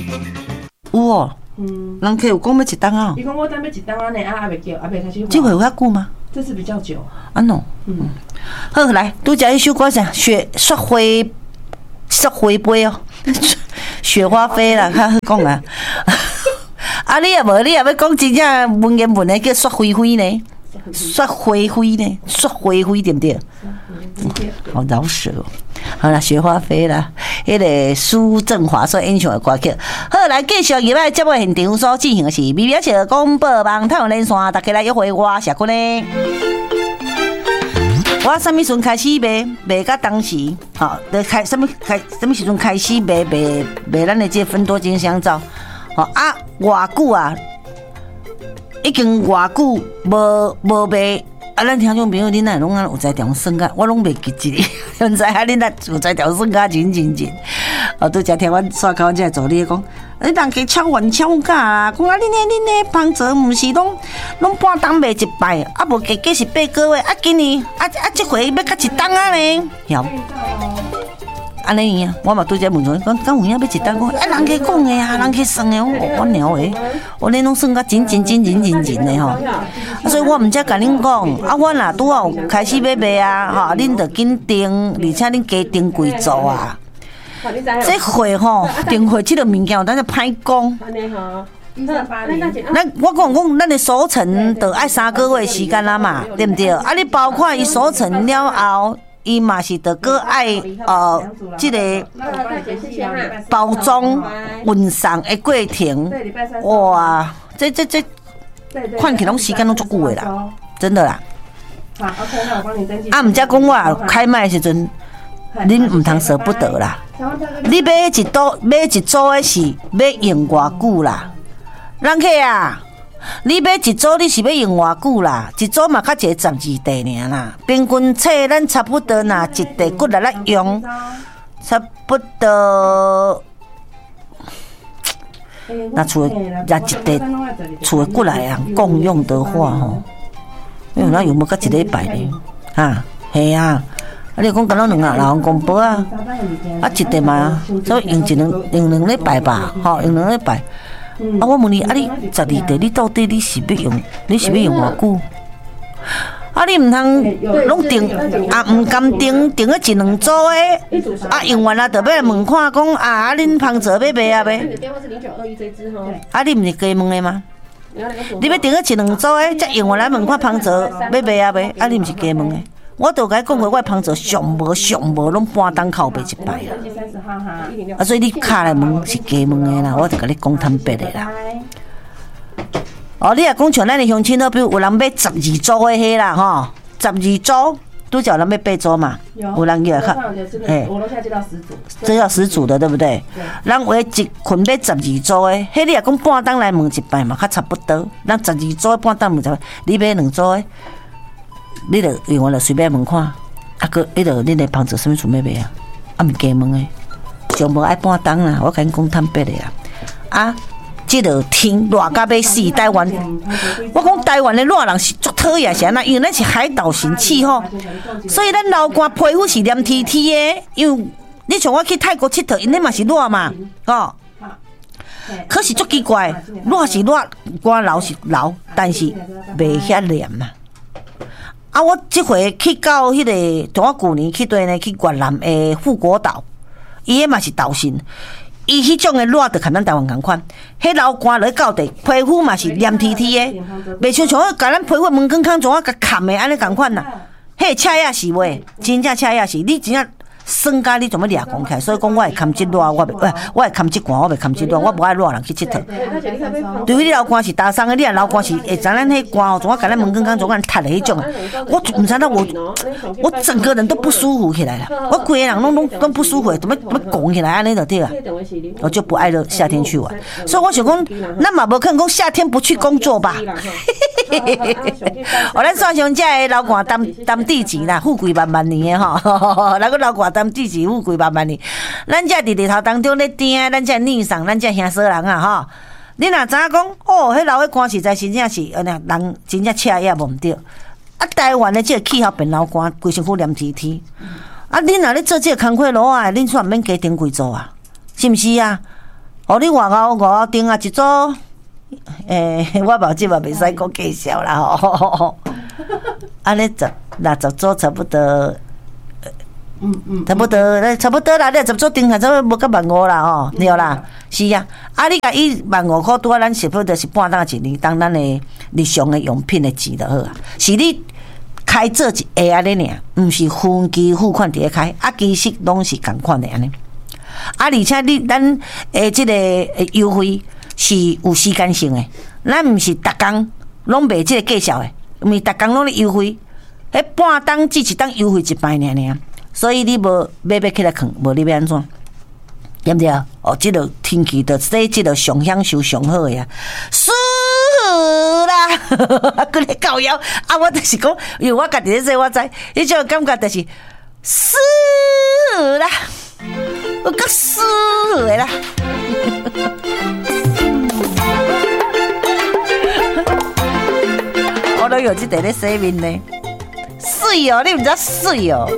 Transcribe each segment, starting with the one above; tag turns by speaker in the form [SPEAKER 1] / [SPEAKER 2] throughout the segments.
[SPEAKER 1] 有哦，人客有讲要一档啊。
[SPEAKER 2] 伊讲我等要一档啊呢，啊未叫，啊未开始。
[SPEAKER 1] 这回有遐久吗？
[SPEAKER 2] 这次比较久。
[SPEAKER 1] 安喏，好来，拄只迄首歌啥？雪花飞哦，雪花飞啦，较好讲啊。啊，你也无，你也要讲真正文言文的叫雪灰灰呢？雪花灰呢？雪花灰对不对？好饶舌哦。好啦，雪花飞啦，迄个苏振华所演唱的歌曲。好，来继续入来节目现场所进行的是微微笑广播网太阳连线，大家来约会我谢坤呢。我什么时阵开始卖到当时，好，什么时阵开始卖咱的这芬多精香皂，好啊，偌久啊，已经偌久无卖。啊，咱听众朋友，恁哪拢有在调算甲，我拢袂记一个。现在啊，恁哪有在调算甲真。哦，拄则听阮刷口这助理讲，你人家抢完抢价啦，讲啊，恁的芳泽毋是拢半档卖一摆，啊无加是8个月，啊今年这回要甲一档啊呢，晓。安尼啊，我嘛拄则问说，讲有影要一档，讲人家讲的啊，人家算的，我鸟的，我恁拢算甲真的吼。所以我毋则甲恁讲，啊，我若拄好开始要卖啊，吼，恁着紧订，而且恁加订几组啊。这货吼，订货即个物件，咱就歹讲。我讲，咱的收成着爱3个月时间啦嘛，对不对？啊，你包括伊收成了后。伊嘛是得个爱这个包装运送的过程，哇，这看起拢时间拢足久的啦，真的啦。啊，毋则讲我开卖的时阵，恁毋通舍不得啦。你买一组的是要用偌久啦，人客啊。你买一组，你是要用偌久啦？一组嘛，较一个12袋尔啦。平均册咱差不多呐，一袋骨来用，差不多。那厝的拿一袋厝的骨来人共用的话吼，那用要到1礼拜呢？哈，系啊。啊，你讲敢若2人公婆啊，啊一袋嘛，所以用2礼拜吧，吼，用2礼拜。啊！我问你，啊你12袋，你到底你是要用偌久？啊，你毋通拢订啊，毋甘订个1、2组的，啊用完了就要来问看讲啊，恁芳泽要卖啊袂？啊，你毋是加问的吗？你要订个1、2组的，才用完来问看芳泽要卖啊袂？啊，你毋是加问的？我都甲你讲过，我芳泽上无，拢半档靠卖一摆啦。啊，所以你敲来问是加问的啦，我就甲你讲坦白的啦。哦，你若讲像咱的乡亲，比如有人买12组的迄啦，吼，12组，拄则有人买8组嘛，有人也较，
[SPEAKER 2] 我楼下接到10组，
[SPEAKER 1] 这叫10组的，对不对？人为一群买12组的，迄你若讲半档来问一摆嘛，较差不多。咱12组的半档问一摆，你买2组的。你著用完了随便问看，啊个迄个恁的芳泽什么厝要卖啊？啊毋加问的，上无爱半档啦，我甲你讲坦白的啦。啊，即个天热甲要死，台湾，我讲台湾的热人是足讨厌是安那，因为咱是海岛型气候，所以咱流汗皮肤是黏贴贴的。因为你像我去泰国佚佗，因迄嘛是热嘛，吼。可是足奇怪，热是热，我流是流，但是袂遐黏嘛。啊！我这回去到迄个，从我旧年去对呢，去越南的富国岛，伊迄嘛是岛型，伊迄种的热就跟咱台湾同款，迄流汗落去到地，皮肤嘛是黏贴贴的，袂像我甲咱皮肤门根孔怎啊甲砍的安尼同款啦。迄赤也是喂，真正赤也是，你真正。酸甲你怎么掠讲起来？所以讲我会堪即热，我会堪即寒，我袂堪即热，我无爱热人去佚佗。对于你流汗是大伤的，你若流汗是会知咱迄寒哦，怎啊甲咱门根孔怎啊塌的迄种，我唔知道我整个人都不舒服起来了，我规个人拢不舒服，怎么拱起来安尼就对了。我就不爱夏天去玩，所以我想讲，咱嘛无可能讲夏天不去工作吧。我咱算上这个流汗担地钱啦，富贵万年的吼，那个流汗。担地钱富贵万年，咱这伫日头当中咧叮，咱这逆上，咱这兄嫂人啊吼。你若知影讲，哦，迄流迄汗实在真正是，人真正赤也无毋对。啊，台湾的这个气候变流汗，规身躯黏贴贴。啊，恁若咧做这个工课路啊，恁煞免加订几组啊？是毋是啊？ 哦，你外口顶啊一组，我目睭嘛袂使讲介绍啦吼。安尼60组差不多。差不多啦，你10组订下，差不多无到15000啦吼，对啦，是啊。啊，你甲伊15000块拄啊，咱是不就是半当一年当咱的日常的用品的钱就好啊。是你开做一下安尼尔，毋是分期付款伫咧开，啊，其实拢是共款的安尼。啊，而且咱即个优惠是有时间性的，咱毋是逐工拢卖即个介绍的，毋是逐工拢咧优惠，迄半当至一当优惠一摆尔。所以你无要起来藏，无你要安怎？对不对？哦，即个天气着洗，即个上享受上好呀，舒服啦！佮你搞妖啊！我就是讲，因为我家己咧说，我知，迄种感觉就是舒服啦，有够舒服的啦。我都有即个咧洗面呢。水哦，你唔知水哦。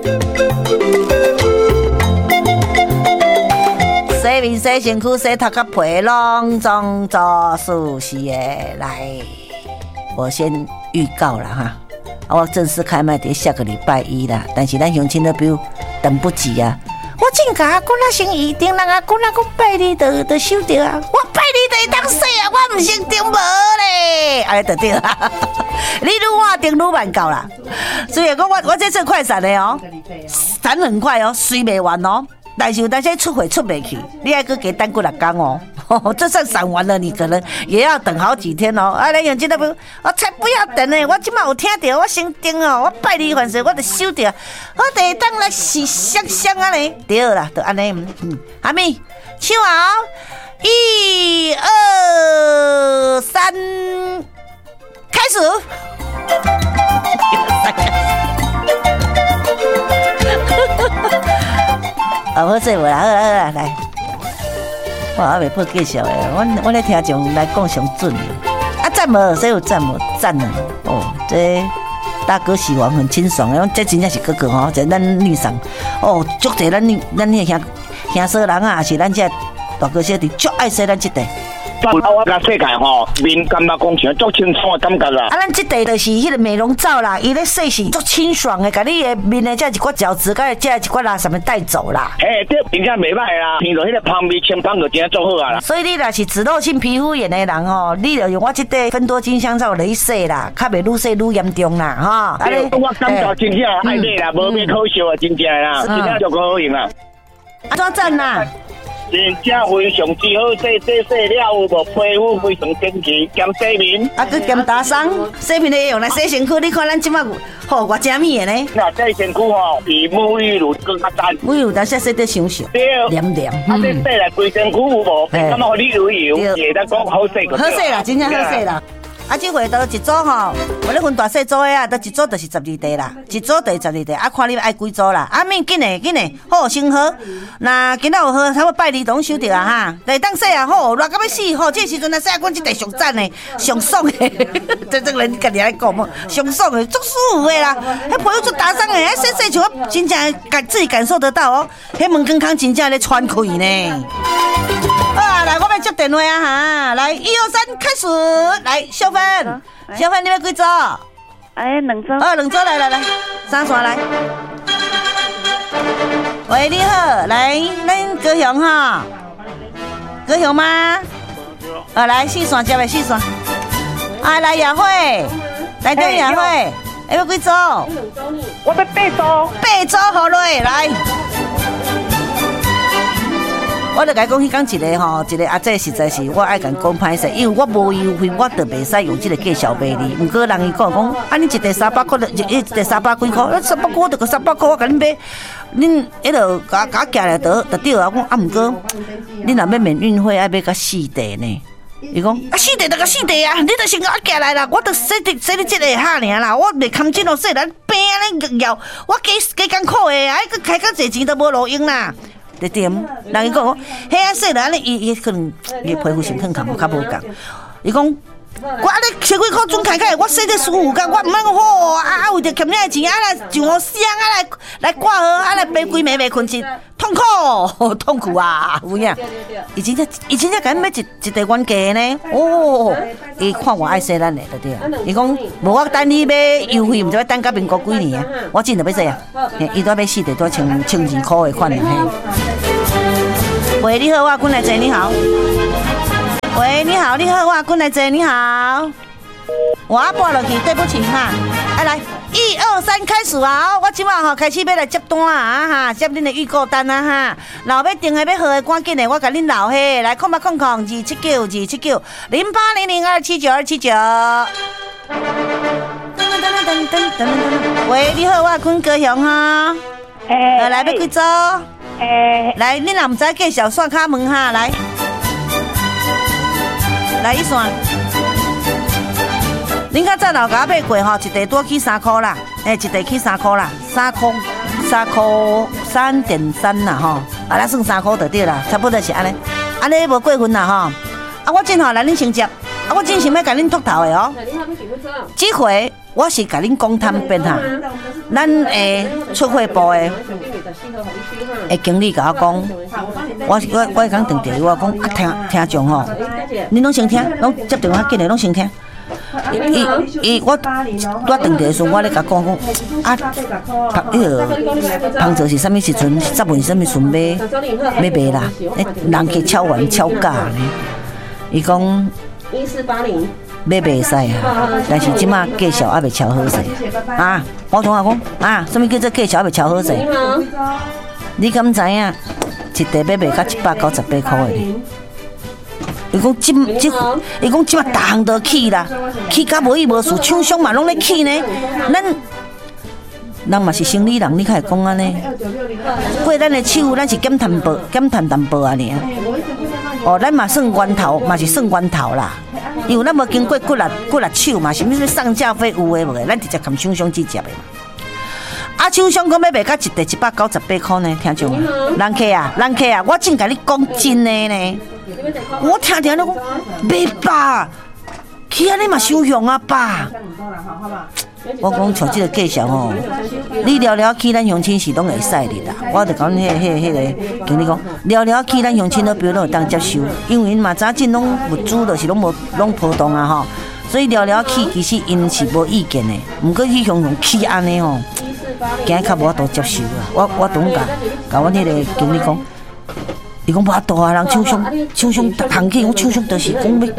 [SPEAKER 1] 洗面、洗身躯、洗头壳皮，拢总做舒适的来。我先预告了哈，我正式开卖在下个礼拜1啦。但是咱乡亲的朋友等不及啊！我正甲阿公仔先预定，人阿公仔讲拜你就收着啊！我拜你就会当洗啊，我唔先订无咧，安尼就对啦。你愈晚订愈慢到啦，所以讲我这次快闪的哦，闪很快哦，水袂完哦。但是有当时出货出袂去，你还佮加等过6天哦。就算闪完了，你可能也要等好几天哦。啊，来用这个不，我才不要等呢！我今麦有听到，我先订哦。我拜你凡事，我就收着，我就会当来是香香安尼，对啦，就安尼。阿咪，唱好，1、2、3，开始。啊，好势无啦，好啦，来，我还袂破介绍诶，我咧听众来讲上准啊，赞无？谁有赞无？赞啊！哦，这大哥喜欢很清爽诶，这真正是哥哥吼，这咱女上哦，足侪咱迄兄嫂人啊，是咱这大哥小弟足爱说咱这地。
[SPEAKER 3] 我甲世界吼，面感觉讲像足清爽的感觉啦。
[SPEAKER 1] 啊，咱这地就是迄个美容皂啦，伊咧洗是足清爽的，甲你的面的这一寡角质，甲这一寡啦什么带走啦。
[SPEAKER 3] 这真正袂歹啦，闻到迄个香味清芳就真正足好啊啦。
[SPEAKER 1] 所以你若是脂漏性皮肤炎的人吼，你就用我这块芬多精香皂来洗啦，较袂愈洗愈严重啦，哈。
[SPEAKER 3] 对，我感觉真正爱买啦，无咩可惜啊，真正啦，真正足好用啦。
[SPEAKER 1] 怎赞啦？
[SPEAKER 3] 真正非常之好，洗了有无？皮肤非常清洁，兼洗面，
[SPEAKER 1] 啊，佮兼打霜，洗面的用来洗身躯。你看咱即马吼偌正面的呢？
[SPEAKER 3] 那洗身躯吼，比沐浴露更较赞。
[SPEAKER 1] 沐浴露但是洗得伤少，黏黏。
[SPEAKER 3] 啊，这洗来规身躯有无？感觉你旅游，也当讲好洗个。
[SPEAKER 1] 好洗啦，真正好洗啦。啊，这回都一组吼，我咧分大细组的啊，都一组就是12袋啦，一组就是12袋，啊，看你爱几组啦。啊，免紧的，好先好。那今仔有好，差不多拜2拢收着啊哈。来当洗啊，好热到要死吼，这时阵啊洗啊，阮这袋上赞的，上爽的，这人家己来讲嘛，上爽的，足舒服的啦。迄皮肤做打霜的，洗像我真正自己感受得到哦。迄门康真正咧喘气呢。好啊，来，我们接电话啊哈，来1、2、3，开始，来小芬，小芬你要几组
[SPEAKER 4] ？2组。
[SPEAKER 1] 2组来，3线来。喂，你好，来，咱高雄哈，高雄吗？来4线接的4线。啊，来雅慧，来等雅慧，要几组？
[SPEAKER 4] 我要8组。
[SPEAKER 1] 8组好嘞，来。我就甲伊讲，迄讲一个阿姐实在是我爱甲讲歹势，因为我无优惠，我就袂使用这个介绍卖你。毋过人伊讲，啊，你一袋300块，一袋300几块，那300块我就个300块，我甲恁买，恁迄落甲寄来得对啊。我讲啊，毋过恁若要免运费，爱买甲4袋呢。伊讲啊，4袋就甲4袋啊，你就先甲我寄来啦，我就洗你这个哈尔啦，我袂堪这种洗咱病安尼要，我加艰苦的，啊，佮开较济钱都无路用啦。对点，人伊讲，迄啊说了安尼，伊可能伊皮肤形状较无共。伊讲我安尼千几块准开开，我洗这舒服干，我唔通好啊！为着欠你的钱，啊来上我香啊来挂号，啊来飞几暝袂困觉，痛苦痛苦啊！有影，以前才敢买一袋原价呢。哦，伊看我爱洗咱的，对啊。伊讲无我等你买优惠，唔知要等到民国几年啊？我真着要洗啊！伊都要洗袋，都1,200块的款嘿。喂，你好，我滚来坐，你好。喂，你好，你好，我滚来坐，你好。我拨落去，对不起哈。来，1、2、3，开始啊！我今晚吼开始要来接单啊哈，接恁的预购单啊哈。若要订的要号的，赶紧的，我甲恁留下来，08002790279，0800279279。喂，你好，我滚高雄哈。来要几组？来，恁若唔知介绍线卡门哈，来一线。恁较早老甲买过吼，一袋多起3块啦，一袋起3块啦，3块3.3啦吼，啊，咱算3块就对啦，差不多是安尼，安尼无过分啦吼。啊，我真好来恁先接，啊，我真想要甲恁秃头的哦。这回我是甲恁讲摊边哈，咱出货部的经理甲我讲，我讲定电话讲啊听众吼，恁拢先听，拢接电话进来拢先听。我定电时，我咧甲讲啊，芳泽是啥物时阵？10问啥物时阵要卖啦？人去敲完敲价呢？伊讲1480。要袂使啊，但是即马介绍还袂超好势啊！我同学讲啊，什么叫做介绍还袂超好势？你敢知影？一袋要卖到198块的。伊讲伊讲即马逐项都起啦，起甲无依无事，厂商嘛拢咧起呢。咱嘛是生理人，你较会讲安尼？过咱的手，咱是减碳淡薄啊尔。哦，咱嘛算源头，嘛是算源头啦。因为咱无经过骨力手嘛，是物上架费有诶无诶，咱直接含厂商去接诶嘛。啊，厂商讲要卖到一袋198块呢，听众，人客啊，我真甲你讲真诶呢。我听你讲袂吧，去安尼嘛收用啊吧。我讲像这个介绍吼，你聊聊去咱乡亲是拢会使的啦。我就讲迄个经理讲，聊聊去咱乡亲都标拢会当接受，因为嘛早进拢物资就是拢波动啊吼，所以聊聊去其实因是无意见的。毋过去乡去安尼吼，惊较无法度接受啊。我当甲阮迄个经理讲。伊讲无法度啊，人厂商行起，我厂商就是讲要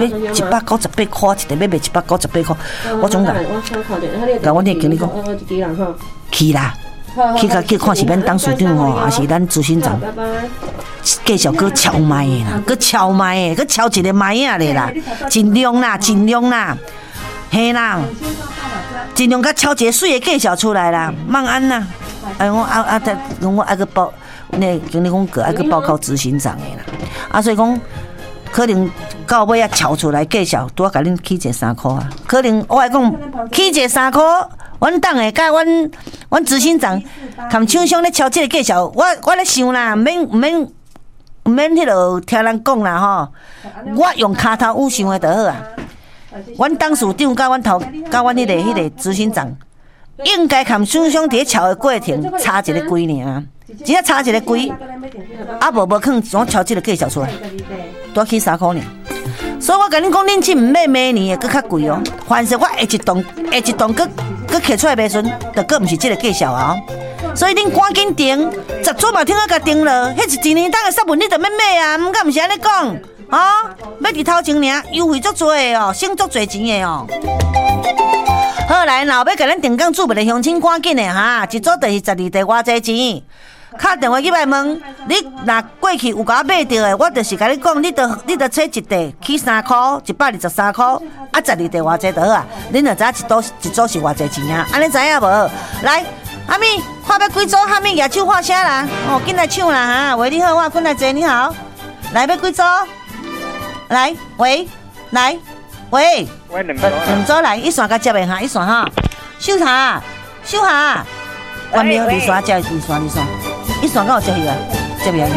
[SPEAKER 1] 198块，一袋要卖198块，我总甲阮迄个经理讲，去啦，去看是咱董事长吼，还是咱执行长，继续搁超卖的啦，搁超一个卖啊咧啦，尽量啦，嘿啦，尽量甲超一个水的介绍出来啦，慢安啦，我爱个报。那经理讲个爱去报告执行长的啦，所以讲可能到尾啊敲出来介绍，拄啊甲恁起一3块啊，可能我来讲起一3块，阮党的甲阮执行长，含厂商咧敲这个介绍，我咧想啦，免迄落听人讲啦吼，我用骹头有想的就好啊。阮董事长甲阮迄个执行长，应该含厂商伫敲的过程差一个几尔。只要差一个几，啊无可能我敲这个介绍出来，多起3块尔。所以我甲恁讲，恁去唔买明年的，搁较贵哦。凡是我下一档搁摕出来卖阵，就搁唔是这个介绍啊。所以恁赶紧订，10组嘛听我甲订了，迄是1年当的10文你就免买啊，毋敢毋是安尼讲啊？要伫头前尔，优惠足多的哦，省足多钱的哦。好来，若要甲咱定岗主办的乡亲赶紧的哈，一组就是12袋偌济钱。敲电话去来问，你若过去有甲我买到的，我就是甲你讲，你着切一袋起3块，123块，啊12袋偌济就好啊。恁就知一组是偌济钱啊？安尼知影无？来，阿咪，看要几组？阿咪举手喊声啦！哦，紧来抢啦哈！喂，你好，我滚来坐，你好，来要几组？来，喂，来，喂，两组来，一线甲接的哈，一线哈，秀下，关庙二线接二线。一线敢有接去啊？接袂啊？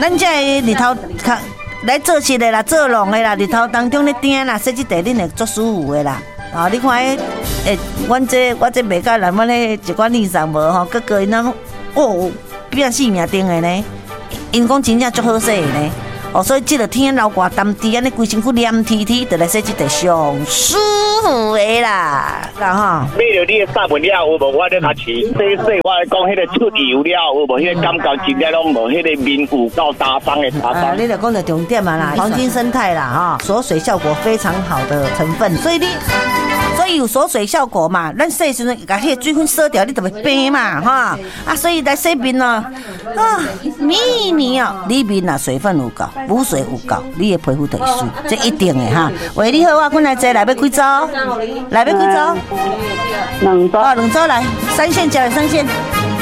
[SPEAKER 1] 咱这日头来做事的啦，做农的啦，日头当中咧顶啦，说即地恁会足舒服的啦。啊，你看迄，我这袂甲咱们咧一款理上无吼，哥哥因那哦，变死命定的呢，因讲真正足好势的呢。哦，所以即个天流汗淡滴，安尼规身躯黏贴贴，就来说即地上舒服的啦，啦吼。
[SPEAKER 3] 买着你的散文了有无？我咧较饲，我来讲，迄个出油了有无？迄个感觉真正拢无，迄个面有够打伤的打伤。
[SPEAKER 1] 你就讲到重点嘛啦，黄金生态啦，锁水效果非常好的成分，所以有锁水效果嘛，咱洗时阵把迄个水分锁掉，你就会白嘛，哈啊，所以来洗面哦，啊，咪哦，你面啊水分有够，补水有够，你的皮肤就会水，这一定的哈。喂，你好，我滚来坐，来要几组？来要几组？2组。哦，2组来，3线加3线。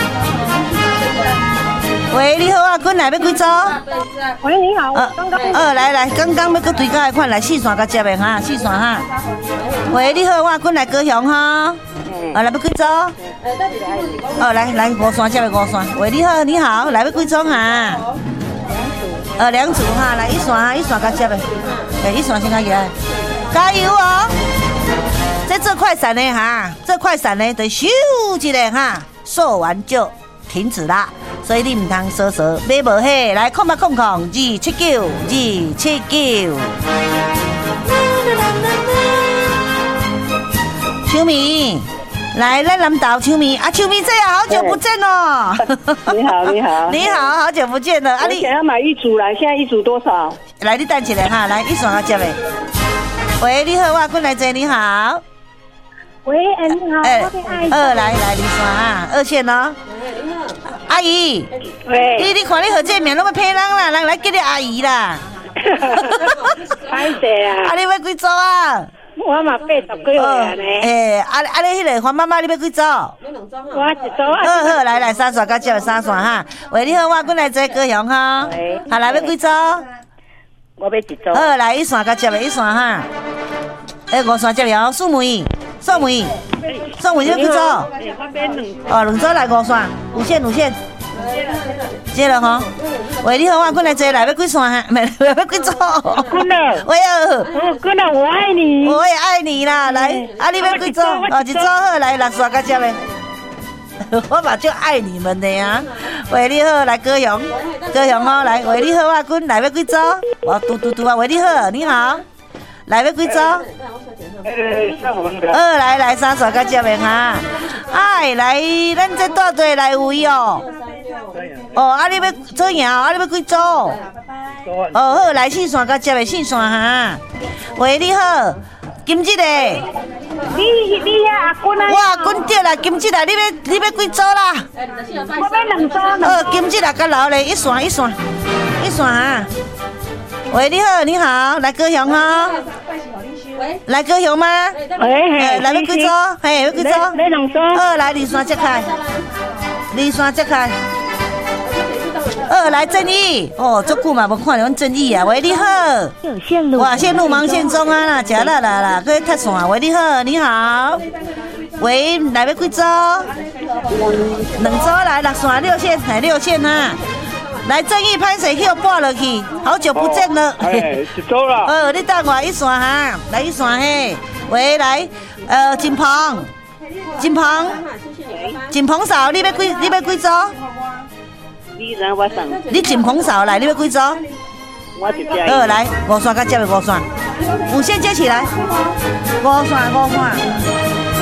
[SPEAKER 1] 喂，你好啊，滚来要几组？
[SPEAKER 4] 喂，你好，
[SPEAKER 1] 来，刚刚要搁推到的款来4线甲接的哈，4线哈。喂，你好，我滚来高雄哈。来要几组？来5线接的5线。喂，你好，来要几组哈？2组哈，来1线甲接的。1线先甲起来，加油哦！这做快闪的哈，做快闪的就咻一下哈，做完就停止啦。所以你唔通说买无嘿，来279，279。秋米，来，咱南岛秋米啊，秋米这样好久不见哦。你好，好久不见了。
[SPEAKER 4] 你想要买1组来，现在1组多少？
[SPEAKER 1] 来，你等一下哈，来1线啊接的。喂，你好，我过来坐，你好。
[SPEAKER 4] 喂，你好，
[SPEAKER 1] 来2线啊，2线哦。阿姨，喂，你看你好这面拢要骗人啦，人来叫你阿姨啦。
[SPEAKER 4] 歹势啊！
[SPEAKER 1] 你要几组啊？
[SPEAKER 4] 我嘛80几岁啊呢。
[SPEAKER 1] 你迄个黄妈妈，你要几组？
[SPEAKER 4] 我1组。
[SPEAKER 1] 好，来3线，甲接3线哈。喂，你好，我过来坐高雄哈。来要几组？
[SPEAKER 4] 我要1组。
[SPEAKER 1] 好，来1线，甲接1线哈。5线接了，素梅，你要几组？2组来5线，有线。接了哈。喂，你好，我过来坐，来要几线哈？要几组？
[SPEAKER 4] 滚了。
[SPEAKER 1] 喂哦。
[SPEAKER 4] 滚了，我爱你。
[SPEAKER 1] 我也爱你啦，来，你要几组？1组好，来6线甲接的。我嘛就爱你们的呀。喂，你好，来高雄哦，来，喂，你好，我滚，来要几组？我嘟啊，喂，你好，你好，来要几组？来3线甲接的哈。来，咱这大队来位哦。你要做样，你要几组？好，来4线甲接的4线哈。喂，你好，金姐的。
[SPEAKER 4] 你阿滚啊！
[SPEAKER 1] 我阿滚对啦，金姐啦，你要几组啦？
[SPEAKER 4] 我要2组。
[SPEAKER 1] 金姐啦，甲老嘞，1线哈。喂，你好，来高雄哈。来高雄吗？来要几组？要几组？
[SPEAKER 4] 来2组。
[SPEAKER 1] 来2线接开。来正义足久嘛无看到阮正义啊！喂，你好，哇，线路忙线中啊啦，食啦，搁踢线。喂，你好，喂，来要几组？2组来6线6线哈。来正义拍谁去挂落去？好久不见了。
[SPEAKER 3] 1组啦。
[SPEAKER 1] 你等我1线哈，来1线嘿。喂，来金鹏嫂，你要几组？你金鹏嫂来，你要几组？
[SPEAKER 3] 我1只。
[SPEAKER 1] 来5线甲接的5线，5线接起来，5线。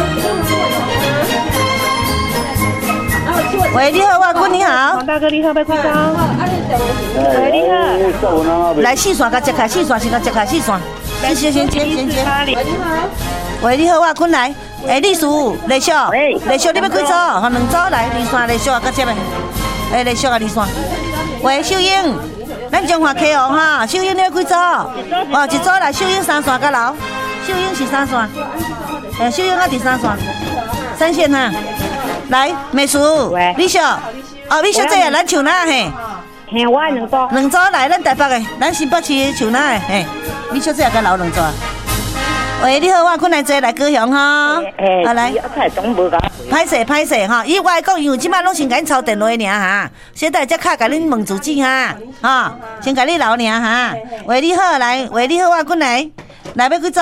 [SPEAKER 1] 喂，你好，我滚，你好。
[SPEAKER 4] 黄大哥，你好，要几组？喂，你好。
[SPEAKER 1] 来4线甲接开，4线先甲接开4线。先接。喂，你好，我滚来。丽叔，丽秀，你要几组？2组来2线，丽秀甲接的。丽秀啊，2线。喂，秀英，咱中华客户哈，秀英你要几组？1组来，秀英3线甲留，秀英是3线。秀英啊第3线，3线哈。来，美淑，李秀，李秀这样，咱唱哪嘿？
[SPEAKER 4] 我爱2组。
[SPEAKER 1] 2组来，咱台北的，咱新北市唱哪的？李秀这样甲留2组啊。 喂，你好，我困来坐来高雄哈。好来，歹势哈，以我来讲，因为即摆拢先甲恁抄电话尔哈，现在才卡甲恁问住址哈，哈，先甲你留尔哈。喂，你好，来，喂，你好，我困来要几组？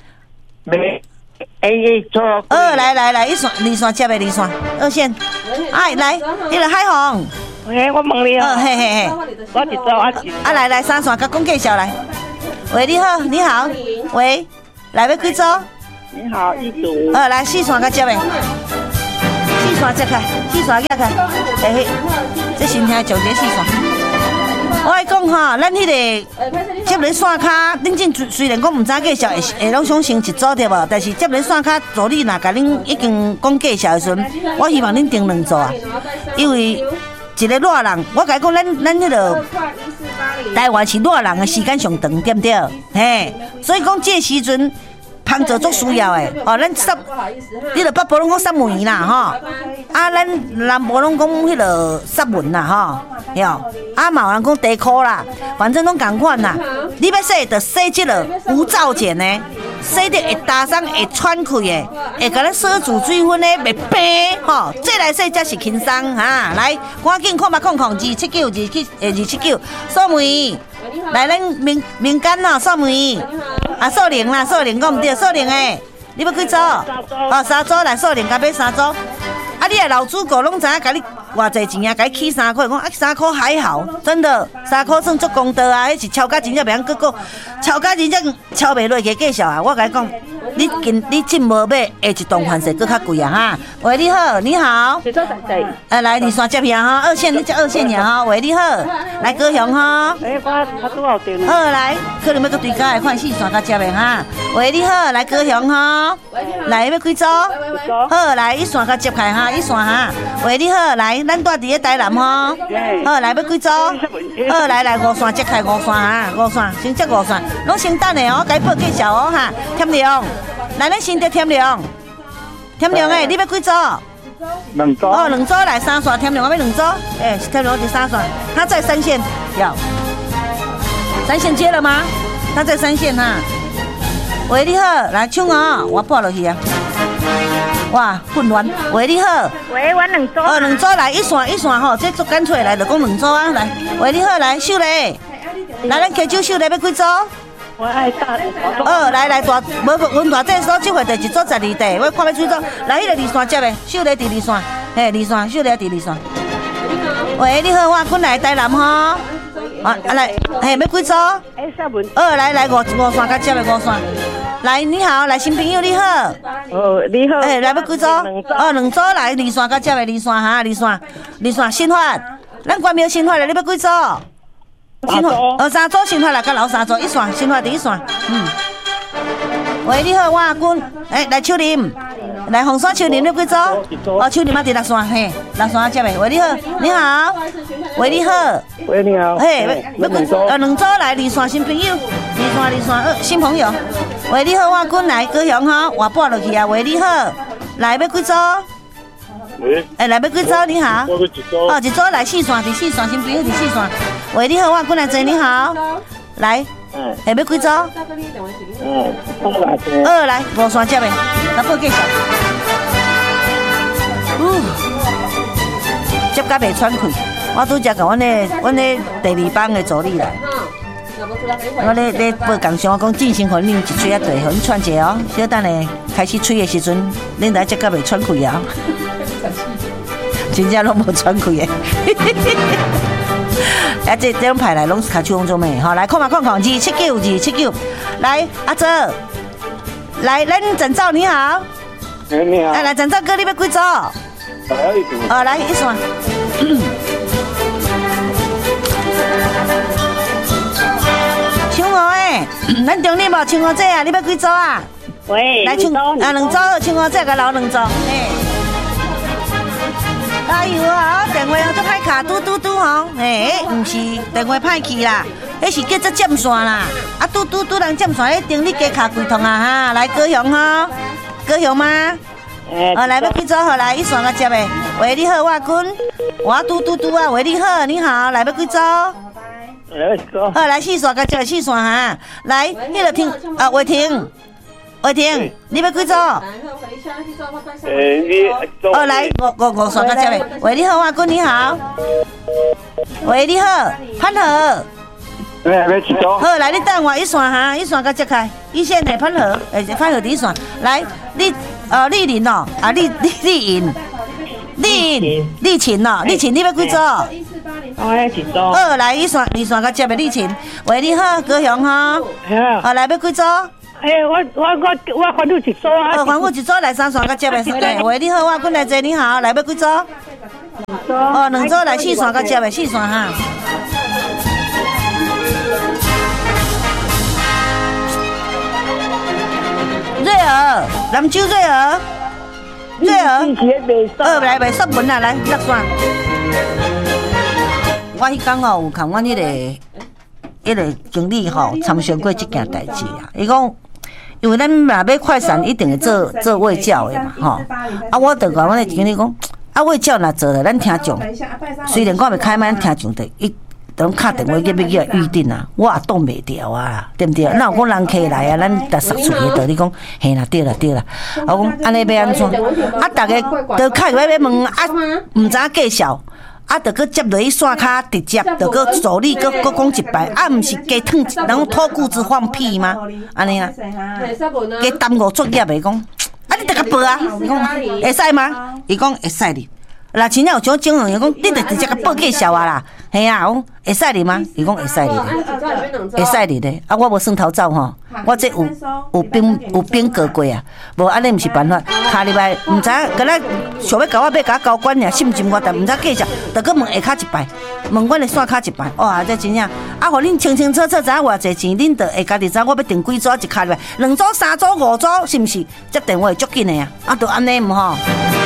[SPEAKER 3] 错。
[SPEAKER 1] 来，一线二线接的二线二线，哎，来，你个海虹。
[SPEAKER 3] 喂，我问你
[SPEAKER 1] 哦，嘿，
[SPEAKER 3] 我一组
[SPEAKER 1] 来三线，甲讲介绍来。喂，你好，喂，来要几组？
[SPEAKER 3] 你好，一组。
[SPEAKER 1] 来四线甲接的，四线接开，四线接开，这先听上这四线。我来讲哈，咱迄个接连线卡，恁正虽然讲唔知介绍，会拢想先一组对无？但是接连线卡助理若甲恁已经讲介绍的时阵，我希望恁订两组啊，因为一个热人，我甲你讲，咱迄个台湾是热人的时间上长，对不对？嘿，所以讲这时阵。芳泽足需要诶，哦，咱你著北部拢讲杀梅啦，吼，啊，咱南部拢讲迄个杀文啦，吼，哟，啊，嘛有人讲地裤啦，反正拢共款啦。你要洗，著洗即个无皂碱诶，洗得会打松、会喘气诶，会甲咱锁住水分诶，袂病，吼，这来洗才是轻松哈。来，赶紧看279，锁梅。来，咱民间吼，扫梅，啊，扫零啦，扫零，我唔对，扫零诶，你要几组？哦，三组来扫零，甲买三组。啊，你啊老主顾拢知影，甲你偌济钱啊，甲你起3块，讲啊3块还好，真的3块算足公道啊，迄是超价真正袂晓搁超价真正超袂落去介绍啊，我甲你讲。你进无买，下一栋环势搁较贵啊哈！喂，你好，来二线接片哈，二线你接二线呀哈！喂，你好，来高雄哈。
[SPEAKER 3] 我拄好订。
[SPEAKER 1] 好来，可能要搁对家来看四线甲接的哈。喂，你好，来高雄哈。来要几组？好来一线甲接开哈，一线哈。喂，你好，来咱住伫个台南哈。好来要几组？好来5线接开5线哈，5线先接5线，拢先等的哦，该报介绍哦哈，添量。来，咱先得添量诶，你要几组？
[SPEAKER 3] 两组。
[SPEAKER 1] 哦，两组来3线添量，我要2组。添量就3线，他在3线，要3线接了吗？他在3线哈。喂，你好，来抢哦，我拨落去啊。哇，混乱。喂，你好。
[SPEAKER 4] 喂，我2组。
[SPEAKER 1] 哦，2组来一线吼，这足干脆来，就讲2组啊。来，喂，你好，来秀蕾，来咱溪州秀蕾要几组？
[SPEAKER 3] 我爱大。
[SPEAKER 1] 来大，阮大这所这回第一组12地，我看要几组？来，迄个2线接的，秀丽伫2线，嘿，2线，秀丽伫2线。喂，你好，我滚来台南吼。来，嘿，要几组？来5线甲接的5线。来，你好，来新朋友你好。
[SPEAKER 3] 你好。
[SPEAKER 1] 来要几组？2组来2线甲接的2线哈，2线新发，咱关庙新发的，你要几组？新发3组新发来，甲老3组，一线新发第1线。喂，你好，我阿君，来秋林，来红山秋林你几组？秋林嘛第6线，嘿，6线接的。喂，你好，喂，你好，嘿，要几组？2组来2线新朋友，2线新朋友。喂，你好，我阿君来高雄哈，我拨落去啊。喂，你好，来要几组？来要几组？你好。一组来4线，第4线新朋友第4线。喂，你好，我过来坐，你好，来，要几组？来5线接的，来报介绍。接甲袂喘气，我拄则甲阮的第2班的助理来，我咧报工商，我讲进行互恁一吹啊对，互恁喘者哦，小等下开始吹的时阵，恁来接甲袂喘气啊，真正拢无喘气的。这种牌来拢是卡手工做咩？好，来看279，来阿泽，来咱陈照你好，
[SPEAKER 3] 你好，
[SPEAKER 1] 来陈照哥你要几组？来一线。抢我咱中立无抢我这啊，你要几组啊？
[SPEAKER 4] 喂，
[SPEAKER 1] 来抢2组，抢我这个留2组，哎呦啊！电话都歹卡，嘟吼，唔是电话歹去啦，迄是叫做占线啦。啊，嘟人占线，一定你加卡几通啊哈！来高雄哈，高雄吗？来要几组好来，1线甲接的。喂，你好，我君，我嘟啊，喂，你好，来要几组？好来4线甲接4线哈，来，迄个听话停。 伟霆，你要几组？
[SPEAKER 3] 你
[SPEAKER 1] 哦，来，我算到这里。喂，你好，阿君你好。喂，你好，潘和。
[SPEAKER 3] 要几组？
[SPEAKER 1] 好，来，你等我一线哈，一线甲接开，一线的潘和，潘和第一线。来，丽玲哦，啊，丽颖，丽琴哦，丽琴，你要几组？
[SPEAKER 2] 我要几组？
[SPEAKER 1] 好，来，一线二线甲接的丽琴。喂，你好，高雄哈。好，来要几组？
[SPEAKER 4] 我还有一组啊。
[SPEAKER 1] 还有一组来三线甲接的。喂，你好，我君来坐，你好，来要几组？哦，两组来四线甲接的，四线哈。瑞儿，南州瑞儿，来袂说文啊，来落线。我迄天吼有看阮迄个经理吼参详过即件代志啊。伊讲，因为咱若要快闪，一定会做卫教的嘛，吼。啊，我就甲阮的经理讲，啊，卫教若做了，咱听众虽然我袂开麦，听众的伊。拢敲电话要叫预定啊，我也挡袂掉啊，对不对？那有讲人客来啊，咱得杀出去道理讲，嘿啦，对啦。我讲安尼要安怎？啊，大家都敲电话要问啊，唔知介绍，啊，就搁接落去线卡直接，就搁助理搁讲一摆，啊，唔是加烫，然后脱裤子放屁吗？安尼啊，加耽误作业的讲，啊，你得甲报啊？伊讲会使吗？伊讲会使哩。那真正有种种人，伊讲你得直接甲报介绍啊啦，嘿啊，讲会使哩吗？伊讲会使哩，会使哩咧。啊，我无算头走吼，我这有兵过过啊，无安尼毋是办法。下礼拜毋知甲咱想要甲我甲交关尔，信不信我？但毋知介绍，就搁问下骹一摆，问阮的线卡一摆。哇，这真正啊，互恁清清楚楚知影偌济钱，恁就会家己知我要订几组一卡礼拜，2组、3组、5组，是毋是？接电话足紧的啊，啊，就安尼毋吼。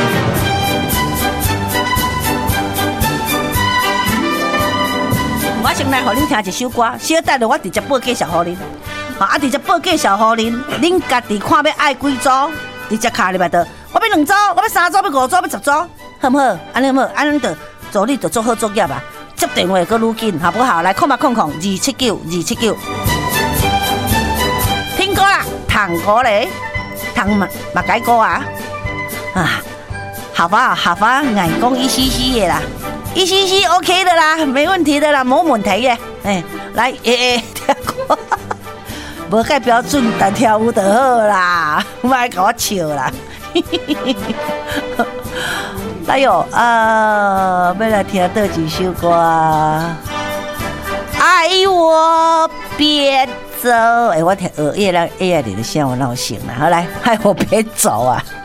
[SPEAKER 1] 我先来，互恁听一首歌，小等下我直接报介绍互恁。好，啊，直接报介绍互恁，恁家己看要爱几组，直接卡入来的。我要2组，我要3组，要5组，要10组，好唔好？安尼好，安尼就助理就做好作业啊。接电话搁愈紧，好不好？来，279，听歌啦，糖果嘞，糖嘛改歌啊。啊，好吧，眼光一嘻嘻的啦。一嘻嘻 OK 的啦，没问题的啦，没问题的。哎，来，跳歌，无介标准，但跳舞就好啦，莫甲我笑啦。哎呦要来听倒一首歌，爱我别走。我听叶爱玲的声我闹醒了，好来，爱我别走啊。